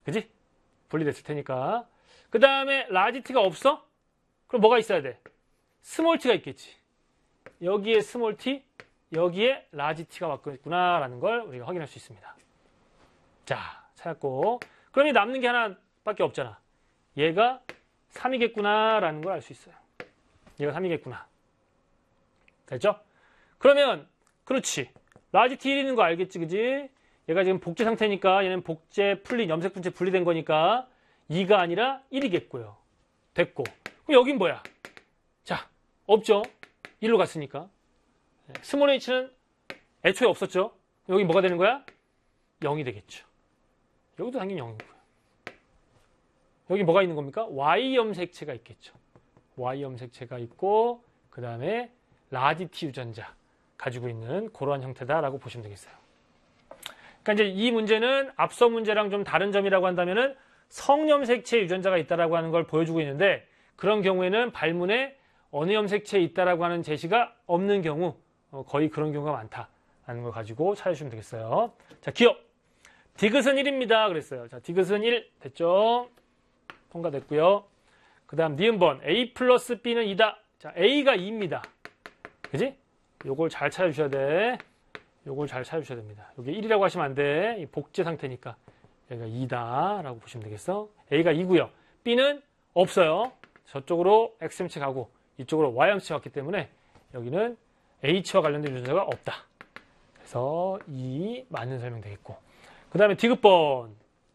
그지? 분리됐을 테니까. 그 다음에 라지 t가 없어? 그럼 뭐가 있어야 돼? 스몰 t가 있겠지. 여기에 스몰 t, 여기에 라지 t가 왔고 있구나라는 걸 우리가 확인할 수 있습니다. 자, 찾았고. 그럼 이 남는 게 하나밖에 없잖아. 얘가 3이겠구나라는 걸 알 수 있어요. 얘가 3이겠구나. 됐죠? 그러면 그렇지. 라지 t 1 있는 거 알겠지, 그지? 얘가 지금 복제 상태니까 얘는 복제 풀린 염색 분체 분리된 거니까 2가 아니라 1이겠고요. 됐고. 그럼 여긴 뭐야? 자, 없죠? 1로 갔으니까. 스몰 h는 애초에 없었죠? 여기 뭐가 되는 거야? 0이 되겠죠. 여기도 당연히 0이고요. 여기 뭐가 있는 겁니까? Y 염색체가 있겠죠. Y 염색체가 있고 그 다음에 라지 t 유전자 가지고 있는 그러한 형태다라고 보시면 되겠어요. 그러니까 이제 이 문제는 앞서 문제랑 좀 다른 점이라고 한다면은 성염색체 유전자가 있다라고 하는 걸 보여주고 있는데 그런 경우에는 발문에 어느 염색체에 있다라고 하는 제시가 없는 경우 거의 그런 경우가 많다라는 걸 가지고 찾아주시면 되겠어요. 자, 기억. 디귿은 1입니다. 그랬어요. 자, 디귿은 1 됐죠? 통과됐고요. 그 다음 니은번 A 플러스 B는 2다. 자, A가 2입니다. 그지? 요걸 잘 찾아주셔야 돼. 요걸 잘 찾아주셔야 됩니다. 여기 1이라고 하시면 안 돼. 이 복제 상태니까. 여기가 2다 라고 보시면 되겠어. A가 2고요. B는 없어요. 저쪽으로 X염체 가고 이쪽으로 Y염체 왔기 때문에 여기는 H와 관련된 유전자가 없다. 그래서 2 맞는 설명 되겠고. 그 다음에 디귿번.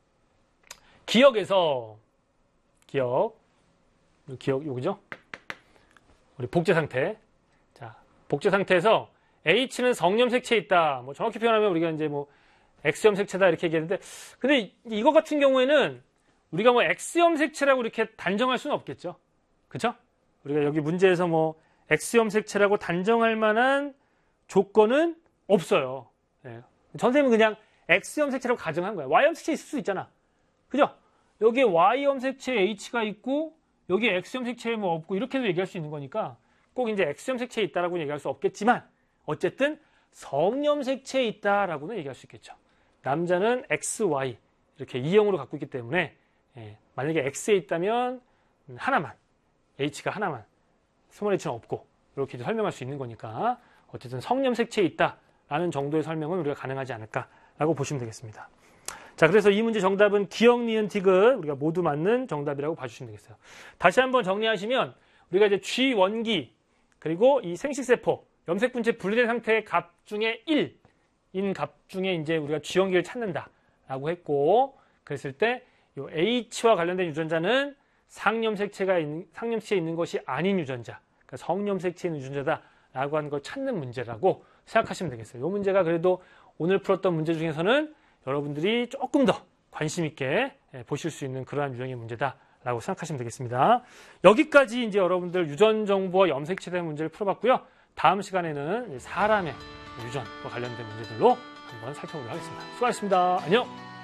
기억에서 기억 여기죠? 우리 복제 상태. 자, 복제 상태에서 H는 성염색체에 있다. 뭐 정확히 표현하면 우리가 이제 뭐 X염색체다 이렇게 얘기했는데, 근데 이거 같은 경우에는 우리가 뭐 X염색체라고 이렇게 단정할 수는 없겠죠. 그쵸? 우리가 여기 문제에서 뭐 X염색체라고 단정할 만한 조건은 없어요. 네. 선생님은 그냥 X염색체라고 가정한 거야. Y염색체 있을 수 있잖아. 그죠? 여기에 Y염색체에 H가 있고 여기에 X염색체에 뭐 없고 이렇게도 얘기할 수 있는 거니까 꼭 이제 X염색체에 있다라고는 얘기할 수 없겠지만 어쨌든 성염색체에 있다라고는 얘기할 수 있겠죠. 남자는 XY 이렇게 E형으로 갖고 있기 때문에 만약에 X에 있다면 하나만, H가 하나만, 스몰 h는 없고 이렇게 설명할 수 있는 거니까 어쨌든 성염색체에 있다라는 정도의 설명은 우리가 가능하지 않을까라고 보시면 되겠습니다. 자, 그래서 이 문제 정답은 기억, 니은, 디귿 우리가 모두 맞는 정답이라고 봐주시면 되겠어요. 다시 한번 정리하시면 우리가 이제 G1기 그리고 이 생식세포 염색분체 분리된 상태의 값 중에 1인 값 중에 이제 우리가 G1기를 찾는다라고 했고, 그랬을 때 이 H와 관련된 유전자는 상염색체에 있는 것이 아닌 유전자, 그러니까 성염색체에 있는 유전자다라고 하는 걸 찾는 문제라고 생각하시면 되겠어요. 이 문제가 그래도 오늘 풀었던 문제 중에서는 여러분들이 조금 더 관심 있게 보실 수 있는 그러한 유형의 문제다라고 생각하시면 되겠습니다. 여기까지 이제 여러분들 유전 정보와 염색체에 대한 문제를 풀어봤고요. 다음 시간에는 사람의 유전과 관련된 문제들로 한번 살펴보도록 하겠습니다. 수고하셨습니다. 안녕!